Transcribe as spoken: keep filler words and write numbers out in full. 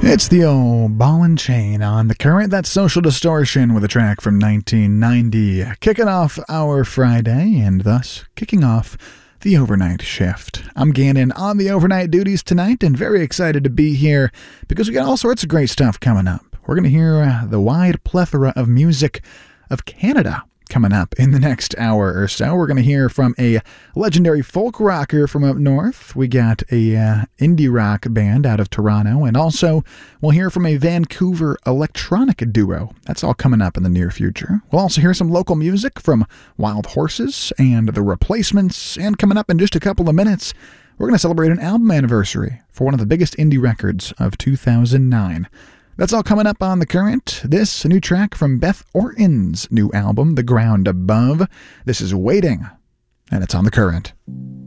It's the old ball and chain on The Current. That's Social Distortion with a track from nineteen ninety, kicking off our Friday and thus kicking off the overnight shift. I'm Gannon on the overnight duties tonight and very excited to be here because we got all sorts of great stuff coming up. We're going to hear uh, the wide plethora of music of Canada coming up in the next hour or so. We're going to hear from a legendary folk rocker from up north. We got a uh, indie rock band out of Toronto, and also we'll hear from a Vancouver electronic duo. That's all coming up in the near future. We'll also hear some local music from Wild Horses and The Replacements, and coming up in just a couple of minutes, we're going to celebrate an album anniversary for one of the biggest indie records of two thousand nine. That's all coming up on The Current. This, a new track from Beth Orton's new album, The Ground Above. This is Waiting, and it's on The Current.